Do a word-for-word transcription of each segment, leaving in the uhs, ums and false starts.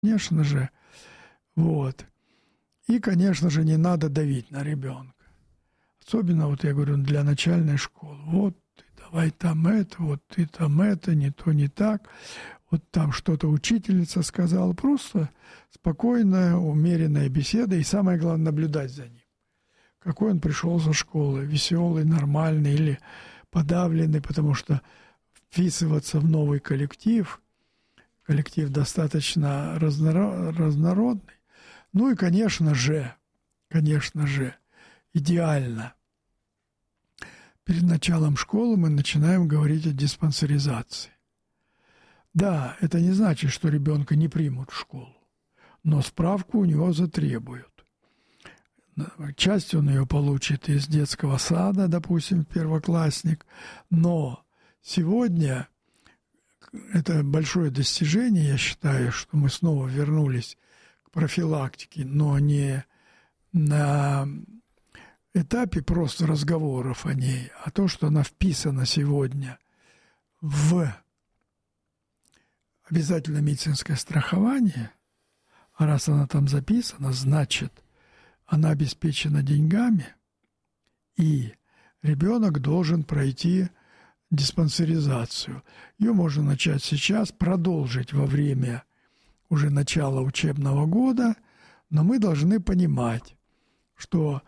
конечно же. Вот. И, конечно же, не надо давить на ребенка. Особенно, вот я говорю, для начальной школы. Вот ты давай там это, вот ты там это, не то, не так. Вот там что-то учительница сказала. Просто спокойная, умеренная беседа. И самое главное, наблюдать за ним. Какой он пришел со школы. Веселый, нормальный или подавленный. Потому что вписываться в новый коллектив, коллектив достаточно разнородный. Ну и, конечно же, конечно же, идеально. Перед началом школы мы начинаем говорить о диспансеризации. Да, это не значит, что ребенка не примут в школу, но справку у него затребуют. Часть он ее получит из детского сада, допустим, первоклассник, но сегодня это большое достижение, я считаю, что мы снова вернулись к профилактике, но не на этапе просто разговоров о ней, а то, что она вписана сегодня в обязательное медицинское страхование, а раз она там записана, значит, она обеспечена деньгами, и ребенок должен пройти диспансеризацию. Ее можно начать сейчас, продолжить во время уже начала учебного года, но мы должны понимать, что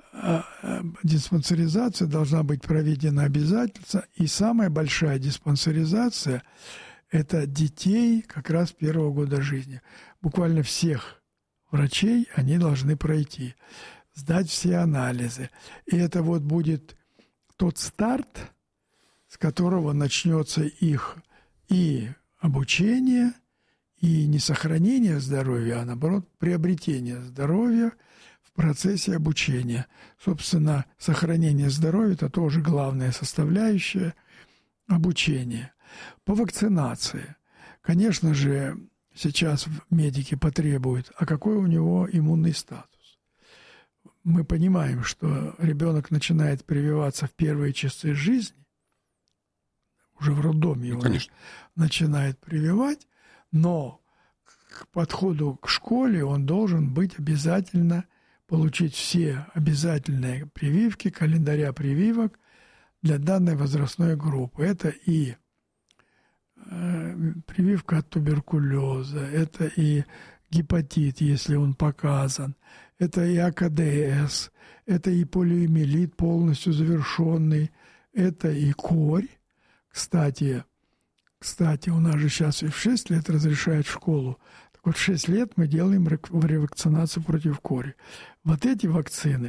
диспансеризация должна быть проведена обязательно, и самая большая диспансеризация – это детей как раз первого года жизни. Буквально всех врачей они должны пройти, сдать все анализы. И это вот будет тот старт, с которого начнется их и обучение, и не сохранение здоровья, а наоборот приобретение здоровья в процессе обучения. Собственно, сохранение здоровья – это тоже главная составляющая обучения. По вакцинации. Конечно же, сейчас медики потребуют, а какой у него иммунный статус. Мы понимаем, что ребенок начинает прививаться в первые часы жизни, уже в роддоме его ну, начинает прививать, но к подходу к школе он должен быть обязательно, получить все обязательные прививки, календаря прививок для данной возрастной группы. Это и э, прививка от туберкулеза, это и гепатит, если он показан, это и АКДС, это и полиомиелит полностью завершенный, это и корь. Кстати, кстати, у нас же сейчас и в шесть лет разрешают в школу. Так вот, в шесть лет мы делаем ревакцинацию против кори. Вот эти вакцины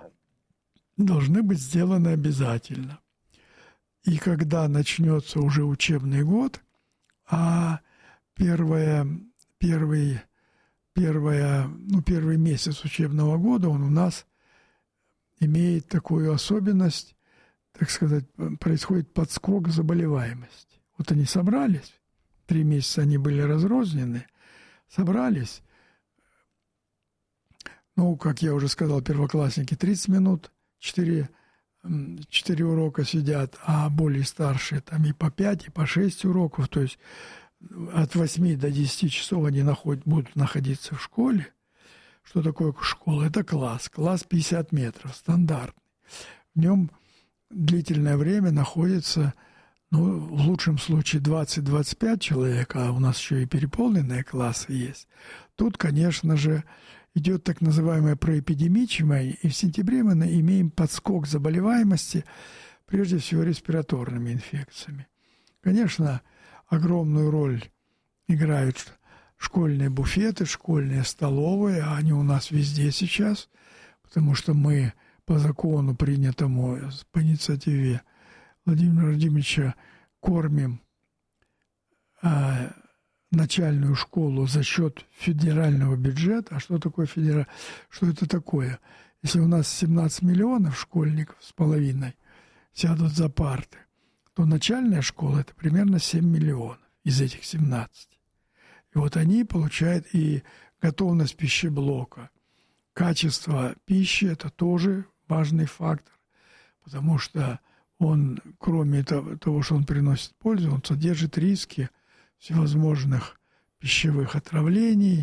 должны быть сделаны обязательно. И когда начнется уже учебный год, а первое, первый, первое, ну, первый месяц учебного года он у нас имеет такую особенность, так сказать, происходит подскок заболеваемости. Вот они собрались, три месяца они были разрознены, собрались, ну, как я уже сказал, первоклассники тридцать минут, четыре, четыре урока сидят, а более старшие там и по пять, и по шесть уроков, то есть от восьми до десяти часов они находят, будут находиться в школе. Что такое школа? Это класс, класс пятьдесят метров, стандартный. В нем длительное время находится, ну, в лучшем случае двадцать-двадцать пять человек, а у нас еще и переполненные классы есть. Тут, конечно же, идет так называемое проэпидемичное, и в сентябре мы имеем подскок заболеваемости, прежде всего респираторными инфекциями. Конечно, огромную роль играют школьные буфеты, школьные столовые, а они у нас везде сейчас, потому что мы по закону, принятому по инициативе Владимира Владимировича, кормим а, начальную школу за счет федерального бюджета. А что такое федеральный? Что это такое? Если у нас семнадцать миллионов школьников с половиной сядут за парты, то начальная школа – это примерно семь миллионов из этих семнадцати. И вот они получают и готовность пищеблока. Качество пищи – это тоже важный фактор, потому что он, кроме того, что он приносит пользу, он содержит риски всевозможных пищевых отравлений,